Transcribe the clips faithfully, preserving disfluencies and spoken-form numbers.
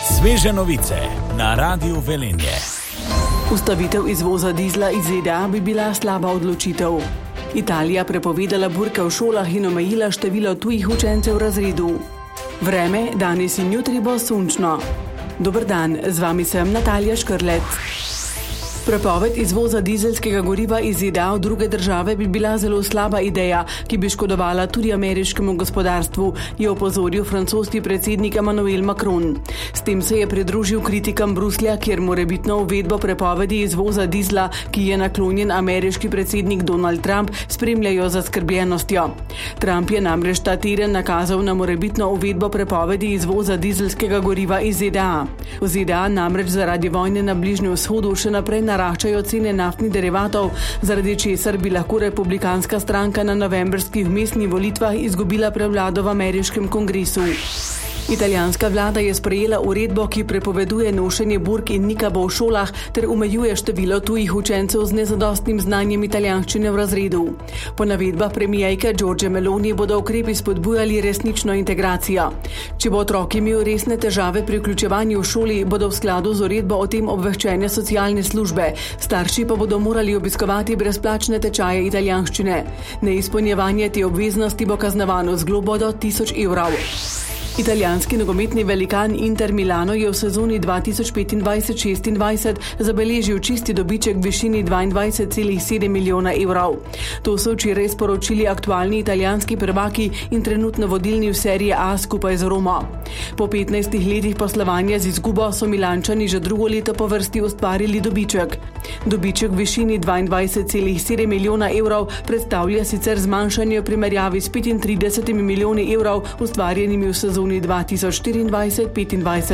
Sveže novice na Radiu Velenje. Ustavitev izvoza dizla iz Z D A bi bila slaba odločitev. Italija prepovedala burke v šolah in omejila število tujih učencev v razredu. Vreme danes in jutri bo sončno. Dober dan, z vami sem Natalija Škrlec. Prepoved izvoza dizelskega goriva iz Z D A v druge države bi bila zelo slaba ideja, ki bi škodovala tudi ameriškemu gospodarstvu, je opozoril francoski predsednik Emmanuel Macron. S tem se je pridružil kritikam Bruslja, kjer morebitno uvedbo prepovedi izvoza dizla, ki je naklonjen ameriški predsednik Donald Trump, spremljajo z zaskrbljenostjo. Trump je namreč ta teden nakazal na morebitno uvedbo prepovedi izvoza dizelskega goriva iz Z D A. V Z D A namreč zaradi vojne na Bližnjem vzhodu še naprej naraščajo cene naftnih derivatov, zaradi česar bi lahko republikanska stranka na novembrskih vmesnih volitvah izgubila prevlado v ameriškem kongresu. Italijanska vlada je sprejela uredbo, ki prepoveduje nošenje burk in nikabov v šolah ter omejuje število tujih učencev z nezadostnim znanjem italijanščine v razredu. Po navedbah premijejke Giorgie Meloni bodo ukrepi spodbujali resnično integracijo. Če bo otrok imel resne težave pri vključevanju v šoli, bodo v skladu z uredbo o tem obveščene socialne službe. Starši pa bodo morali obiskovati brezplačne tečaje italijanščine. Neizpolnjevanje te obveznosti bo kaznovano z globo do tisoč evrov. Italijanski nogometni velikan Inter Milano je v sezoni dva tisoč petindvajset šestindvajset zabeležil čisti dobiček v višini dvaindvajset celih sedem milijona evrov. To so včeraj sporočili aktualni italijanski prvaki in trenutno vodilni v seriji A skupaj z Romo. Po petnajstih letih poslovanja z izgubo so Milančani že drugo leto po vrsti ustvarili dobiček. Dobiček v višini dvaindvajset celih sedem milijona evrov predstavlja sicer zmanjšanje v primerjavi s petintridesetimi milijoni evrov ustvarjenimi v sezoni dva tisoč štiriindvajset petindvajset.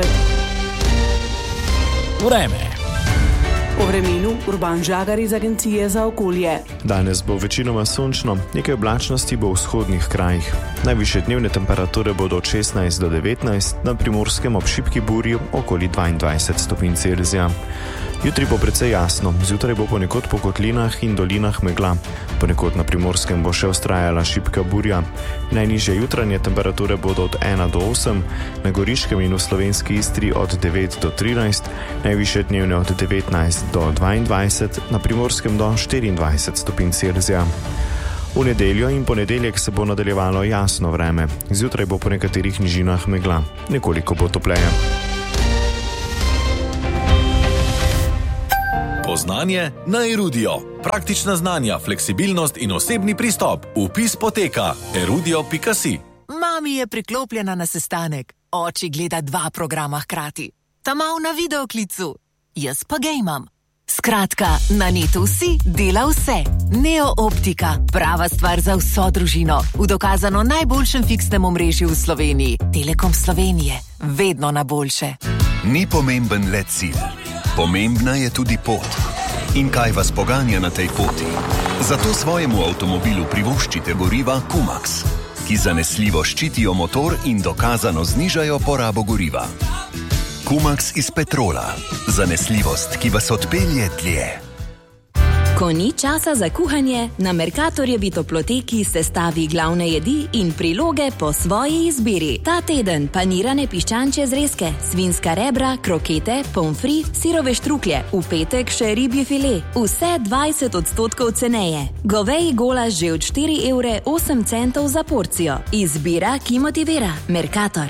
Vreme. O vremenu Urban Žagar iz Agencije za okolje. Danes bo večinoma sončno, nekaj oblačnosti bo v vzhodnih krajih. Najvišje dnevne temperature bodo od šestnajst do devetnajst, na Primorskem ob šibki burji okoli dvaindvajset stopinj Celzija. Jutri bo precej jasno, zjutraj bo ponekod po kotlinah in dolinah megla. Ponekod na Primorskem bo še vztrajala šibka burja. Najnižje jutranje temperature bodo od ena do osem, na Goriškem in v slovenski Istri od devet do trinajst, najvišje dnevne od devetnajst do dvaindvajset, na Primorskem do štiriindvajset stopinj Celzija. V nedeljo in ponedeljek se bo nadaljevalo jasno vreme. Zjutraj bo po nekaterih nižinah megla. Nekoliko bo topleje. Poznanje na Erudio. Praktična znanja, fleksibilnost in osebni pristop. Vpis poteka erudio pika si. Mami je priklopljena na sestanek. Oči gleda dva programa hkrati. Ta mal na videoklicu. Jaz pa gejmam. Skratka, na netu si dela vse. Neo Optika. Prava stvar za vso družino. V dokazano najboljšem fiksnem omrežju v Sloveniji. Telekom Slovenije. Vedno na boljše. Ni pomemben le cilj. Pomembna je tudi pot. In kaj vas poganja na tej poti? Zato svojemu avtomobilu privoščite goriva Kumax, ki zanesljivo ščitijo motor in dokazano znižajo porabo goriva. Kumax iz petrola. Zanesljivost, ki vas odpelje dlje. Ko ni časa za kuhanje, na Mercatorjevi toploteki sestavi glavne jedi in priloge po svoji izbiri. Ta teden panirane piščančje zrezke, svinska rebra, krokete, pomfri, sirove štruklje, v petek še ribji file. Vse dvajset odstotkov ceneje. Goveji golaž že od štiri evre osem centov za porcijo. Izbira, ki motivira. Mercator.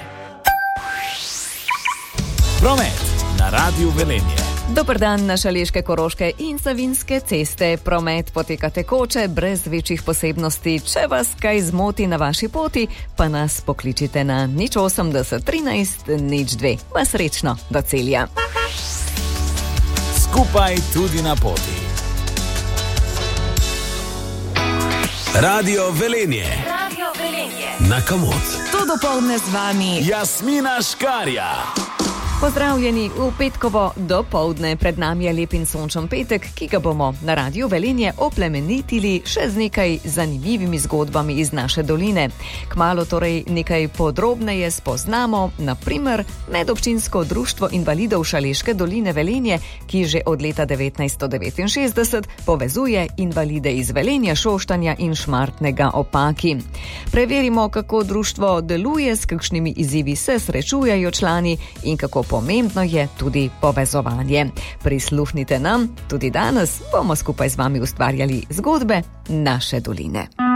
Promet na Radiu Velenje. Dober dan na Šaleške, Koroške in Savinjske ceste. Promet poteka tekoče, brez večjih posebnosti. Če vas kaj zmoti na vaši poti, pa nas pokličite na nič osemdeset trinajst nič dve. Pa srečno do Celja. Skupaj tudi na poti. Radio Velenje. Radio Velenje. Na Komod. To dopoldne z vami Jasmina Škarja. Pozdravljeni v petkovo dopoldne. Pred nami je lep in sončen petek, ki ga bomo na Radiu Velenje oplemenitili še z nekaj zanimivimi zgodbami iz naše doline. Kmalu torej nekaj podrobneje spoznamo, na primer medobčinsko društvo invalidov Šaleške doline Velenje, ki že od leta devetnajststo devetinšestdeset povezuje invalide iz Velenja, Šoštanja in Šmartnega ob Paki. Preverimo, kako društvo deluje, s kakšnimi izzivi se srečujejo člani in kako pomembno je tudi povezovanje. Prisluhnite nam, tudi danes bomo skupaj z vami ustvarjali zgodbe naše doline.